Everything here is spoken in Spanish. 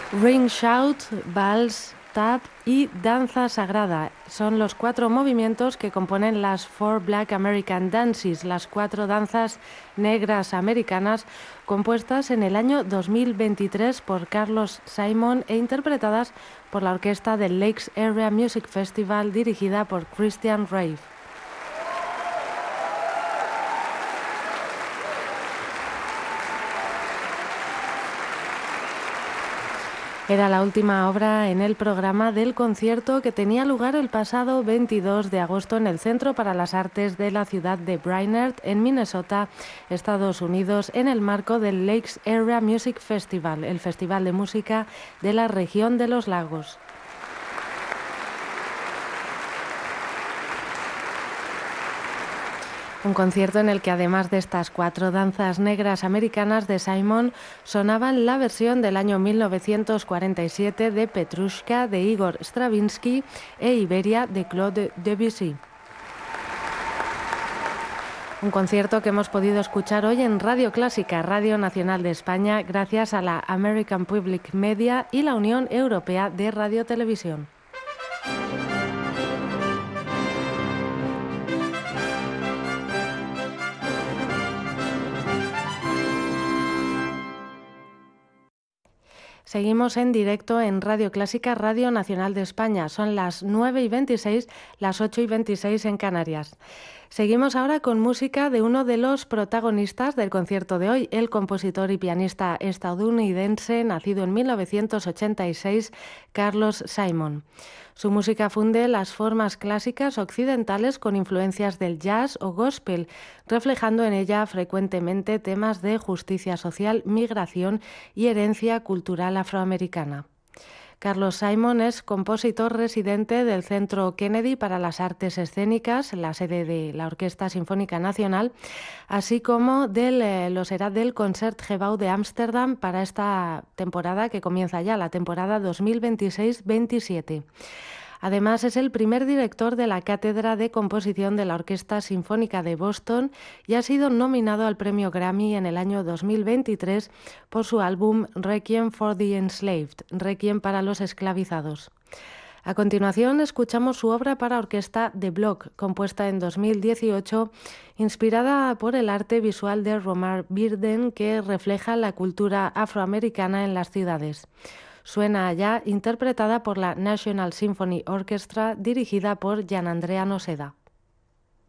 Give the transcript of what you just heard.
Ring Shout, Vals, Tap y Danza Sagrada son los 4 movimientos que componen las Four Black American Dances, las 4 danzas negras americanas compuestas en el año 2023 por Carlos Simon e interpretadas por la orquesta del Lakes Area Music Festival dirigida por Christian Rave. Era la última obra en el programa del concierto que tenía lugar el pasado 22 de agosto en el Centro para las Artes de la ciudad de Brainerd, en Minnesota, Estados Unidos, en el marco del Lakes Area Music Festival, el festival de música de la región de los lagos. Un concierto en el que además de estas 4 danzas negras americanas de Simon sonaban la versión del año 1947 de Petrushka de Igor Stravinsky e Iberia de Claude Debussy. Un concierto que hemos podido escuchar hoy en Radio Clásica, Radio Nacional de España, gracias a la American Public Media y la Unión Europea de Radiotelevisión. Seguimos en directo en Radio Clásica, Radio Nacional de España. Son las 9:26, las 8:26 en Canarias. Seguimos ahora con música de uno de los protagonistas del concierto de hoy, el compositor y pianista estadounidense, nacido en 1986, Carlos Simon. Su música funde las formas clásicas occidentales con influencias del jazz o gospel, reflejando en ella frecuentemente temas de justicia social, migración y herencia cultural afroamericana. Carlos Simon es compositor residente del Centro Kennedy para las Artes Escénicas, la sede de la Orquesta Sinfónica Nacional, así como lo será del Concertgebouw de Ámsterdam para esta temporada que comienza ya, la temporada 2026-27. Además, es el primer director de la Cátedra de Composición de la Orquesta Sinfónica de Boston y ha sido nominado al Premio Grammy en el año 2023 por su álbum Requiem for the Enslaved, Requiem para los esclavizados. A continuación, escuchamos su obra para orquesta The Block, compuesta en 2018, inspirada por el arte visual de Romar Bearden, que refleja la cultura afroamericana en las ciudades. Suena allá, interpretada por la National Symphony Orchestra, dirigida por Gianandrea Noseda.